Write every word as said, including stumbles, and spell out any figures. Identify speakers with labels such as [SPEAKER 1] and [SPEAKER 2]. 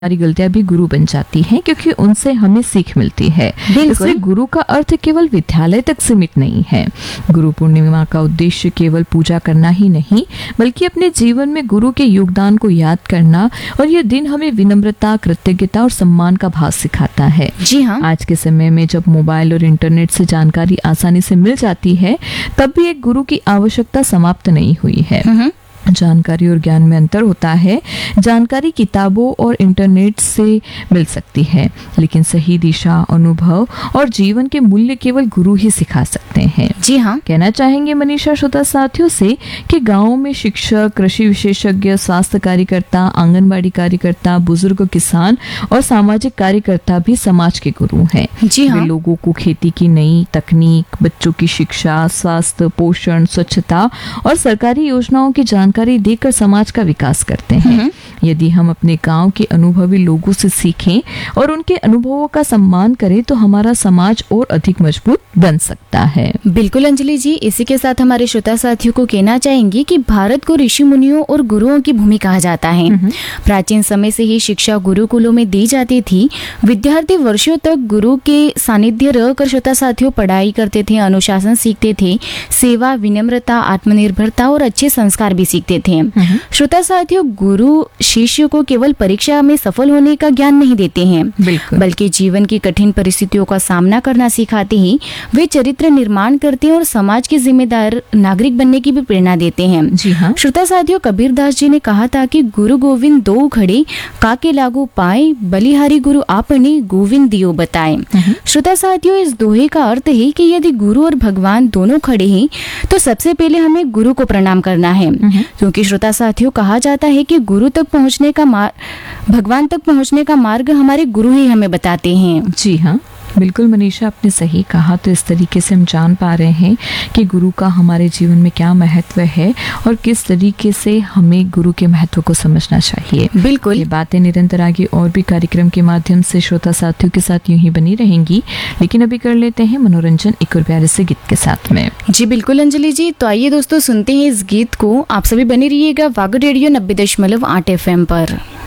[SPEAKER 1] हमारी गलतियां भी गुरु बन जाती हैं, क्योंकि उनसे हमें सीख मिलती है। इसलिए गुरु का अर्थ केवल विद्यालय तक सीमित नहीं है। गुरु पूर्णिमा का उद्देश्य केवल पूजा करना ही नहीं, बल्कि अपने जीवन में गुरु के योगदान को याद करना, और यह दिन हमें विनम्रता, कृतज्ञता और सम्मान का भाव सिखाता है।
[SPEAKER 2] जी हाँ।
[SPEAKER 1] आज के समय में जब मोबाइल और इंटरनेट से जानकारी आसानी से मिल जाती है, तब भी एक गुरु की आवश्यकता समाप्त नहीं हुई है। जानकारी और ज्ञान में अंतर होता है। जानकारी किताबों और इंटरनेट से मिल सकती है, लेकिन सही दिशा, अनुभव और जीवन के मूल्य केवल गुरु ही सिखा सकते हैं।
[SPEAKER 2] जी हाँ।
[SPEAKER 1] कहना चाहेंगे मनीषा श्रोता साथियों से कि गाँव में शिक्षक, कृषि विशेषज्ञ, स्वास्थ्य कार्यकर्ता, आंगनबाड़ी कार्यकर्ता, बुजुर्ग, किसान और सामाजिक कार्यकर्ता भी समाज के गुरु हैं।
[SPEAKER 2] जी हाँ।
[SPEAKER 1] वे लोगों को खेती की नई तकनीक, बच्चों की शिक्षा, स्वास्थ्य, पोषण, स्वच्छता और सरकारी योजनाओं की जानकारी देकर समाज का विकास करते हैं। यदि हम अपने गांव के अनुभवी लोगों से सीखें और उनके अनुभवों का सम्मान करें, तो हमारा समाज और अधिक मजबूत बन सकता है।
[SPEAKER 2] बिल्कुल अंजलि जी, इसी के साथ हमारे श्रोता साथियों को कहना चाहेंगे कि भारत को ऋषि मुनियों और गुरुओं की भूमि कहा जाता है। प्राचीन समय से ही शिक्षा गुरुकुलों में दी जाती थी। विद्यार्थी वर्षों तक गुरु के सानिध्य रहकर श्रोता साथियों पढ़ाई करते थे, अनुशासन सीखते थे, सेवा, विनम्रता, आत्मनिर्भरता और अच्छे संस्कार भी सीखते थे। श्रोता साथियों, गुरु शिष्य को केवल परीक्षा में सफल होने का ज्ञान नहीं देते हैं, बल्कि जीवन की कठिन परिस्थितियों का सामना करना सिखाते ही वे चरित्र निर्माण करते हैं और समाज के जिम्मेदार नागरिक बनने की भी प्रेरणा देते हैं।
[SPEAKER 1] जी हाँ।
[SPEAKER 2] श्रोता साथियों, कबीरदास जी ने कहा था कि गुरु गोविंद दो खड़े, काके लागू पाए, बलिहारी गुरु आपने गोविंद दियो बताए। श्रोता साथियों, इस दोहे का अर्थ है कि यदि गुरु और भगवान दोनों खड़े हैं, तो सबसे पहले हमें गुरु को प्रणाम करना है, क्योंकि श्रोता साथियों कहा जाता है कि गुरु तक पहुंचने का मार्ग, भगवान तक पहुंचने का मार्ग हमारे गुरु ही हमें बताते हैं।
[SPEAKER 1] जी हाँ, बिल्कुल मनीषा, आपने सही कहा। तो इस तरीके से हम जान पा रहे हैं कि गुरु का हमारे जीवन में क्या महत्व है और किस तरीके से हमें गुरु के महत्व को समझना चाहिए।
[SPEAKER 2] बिल्कुल।
[SPEAKER 1] ये बातें निरंतर आगे और भी कार्यक्रम के माध्यम से श्रोता साथियों के साथ यूं ही बनी रहेंगी, लेकिन अभी कर लेते हैं मनोरंजन एक और प्यारे से गीत के साथ में।
[SPEAKER 2] जी बिल्कुल अंजलि जी, तो आइए दोस्तों सुनते हैं इस गीत को। आप सभी बने रहिएगा वागड रेडियो नब्बे दशमलव आठ एफ एम पर।